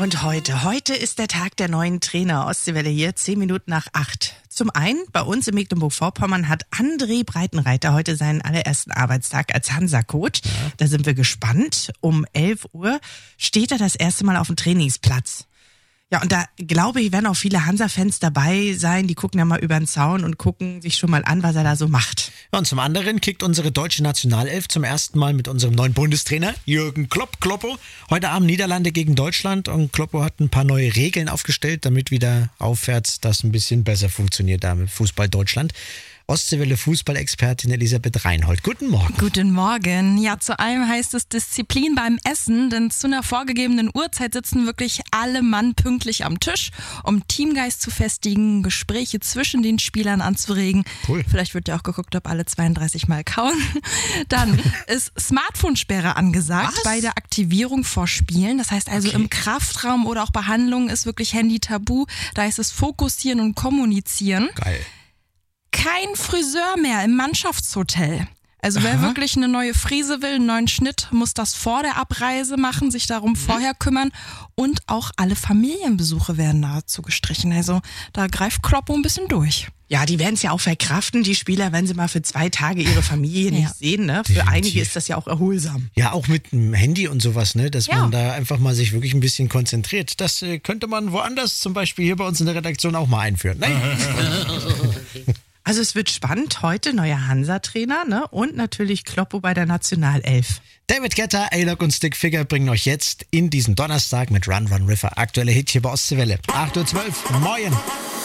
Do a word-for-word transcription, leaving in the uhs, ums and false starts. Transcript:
Und heute, heute ist der Tag der neuen Trainer. Ostseewelle hier, zehn Minuten nach acht. Zum einen, bei uns in Mecklenburg-Vorpommern hat André Breitenreiter heute seinen allerersten Arbeitstag als Hansa-Coach. Ja. Da sind wir gespannt. Um elf Uhr steht er das erste Mal auf dem Trainingsplatz. Ja, und da glaube ich, werden auch viele Hansa-Fans dabei sein. Die gucken ja mal über den Zaun und gucken sich schon mal an, was er da so macht. Ja, und zum anderen kickt unsere deutsche Nationalelf zum ersten Mal mit unserem neuen Bundestrainer Jürgen Klopp, Kloppo. Heute Abend Niederlande gegen Deutschland und Kloppo hat ein paar neue Regeln aufgestellt, damit wieder aufwärts das ein bisschen besser funktioniert da mit Fußball Deutschland. Ostseewelle Fußballexpertin Elisabeth Reinhold. Guten Morgen. Guten Morgen. Ja, zu allem heißt es Disziplin beim Essen, denn zu einer vorgegebenen Uhrzeit sitzen wirklich alle Mann pünktlich am Tisch, um Teamgeist zu festigen, Gespräche zwischen den Spielern anzuregen. Cool. Vielleicht wird ja auch geguckt, ob alle zweiunddreißig Mal kauen. Dann ist Smartphone-Sperre angesagt Was? bei der Aktivierung vor Spielen. Das heißt also, okay, im Kraftraum oder auch Behandlungen ist wirklich Handy tabu. Da ist es Fokussieren und Kommunizieren. Geil. Kein Friseur mehr im Mannschaftshotel. Also wer Aha. wirklich eine neue Frise will, einen neuen Schnitt, muss das vor der Abreise machen, sich darum vorher kümmern. Und auch alle Familienbesuche werden nahezu gestrichen. Also da greift Kloppo ein bisschen durch. Ja, die werden es ja auch verkraften, die Spieler, wenn sie mal für zwei Tage ihre Familie nicht Ja. sehen. Ne? Für Definitiv. einige ist das ja auch erholsam. Ja, auch mit dem Handy und sowas, ne, dass Ja. man da einfach mal sich wirklich ein bisschen konzentriert. Das äh, könnte man woanders, zum Beispiel hier bei uns in der Redaktion, auch mal einführen. Nein. Also es wird spannend. Heute neuer Hansa-Trainer, ne? Und natürlich Kloppo bei der Nationalelf. David Guetta, A-Lock und Stick Figure bringen euch jetzt in diesen Donnerstag mit Run Run River aktuelle Hit hier bei Ostseewelle. acht Uhr zwölf, moin.